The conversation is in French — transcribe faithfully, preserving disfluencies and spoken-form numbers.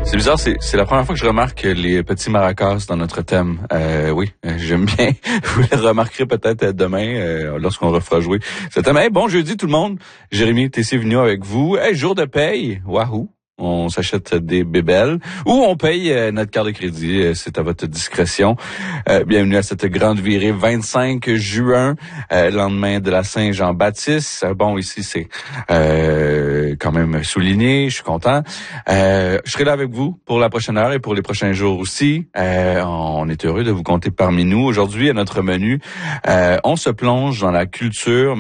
C'est bizarre, c'est, c'est la première fois que je remarque les petits maracas dans notre thème. Euh, oui, j'aime bien. Vous les remarquerez peut-être demain euh, lorsqu'on refera jouer ce thème. Hey, bon jeudi tout le monde. Jérémy Tessier-Vigneault avec vous. Hey, jour de paye. Wahoo! On s'achète des bébelles ou on paye euh, notre carte de crédit. Euh, c'est à votre discrétion. Euh, bienvenue à cette grande virée vingt-cinq juin, euh, lendemain de la Saint-Jean-Baptiste. Euh, bon, ici, c'est euh, quand même souligné. Je suis content. Euh, je serai là avec vous pour la prochaine heure et pour les prochains jours aussi. Euh, on est heureux de vous compter parmi nous. Aujourd'hui, à notre menu, euh, on se plonge dans la culture